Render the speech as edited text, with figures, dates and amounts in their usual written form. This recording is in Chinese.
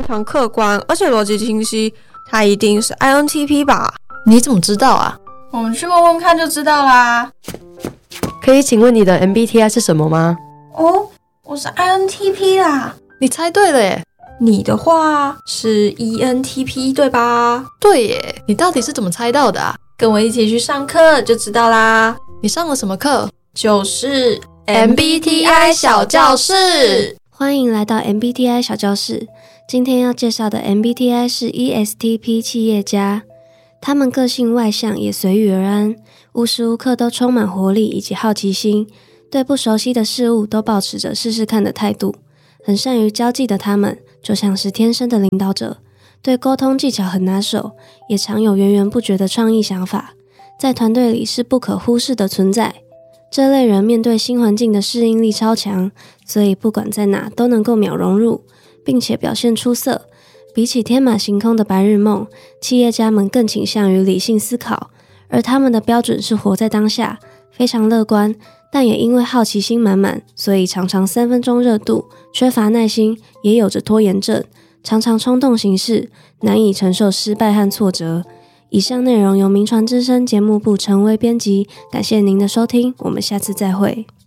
非常客观，而且逻辑清晰，他一定是 INTP 吧？ 你怎么知道啊？ 我们去问问看就知道啦。 可以请问你的 MBTI 是什么吗？ 哦，我是 INTP 啦。 你猜对了耶！ 你的话是 ENTP 对吧？ 对耶，你到底是怎么猜到的啊？ 跟我一起去上课就知道啦。 你上了什么课？ 就是 MBTI 小教室。 欢迎来到 MBTI 小教室。今天要介绍的 MBTI 是 ESTP 企业家。他们个性外向，也随遇而安，无时无刻都充满活力以及好奇心，对不熟悉的事物都保持着试试看的态度。很善于交际的他们，就像是天生的领导者，对沟通技巧很拿手，也常有源源不绝的创意想法，在团队里是不可忽视的存在。这类人面对新环境的适应力超强，所以不管在哪都能够秒融入，并且表现出色。比起天马行空的白日梦，企业家们更倾向于理性思考，而他们的标准是活在当下，非常乐观，但也因为好奇心满满，所以常常3分钟热度，缺乏耐心，也有着拖延症，常常冲动行事，难以承受失败和挫折。以上内容由名传之声节目部陈威编辑，感谢您的收听，我们下次再会。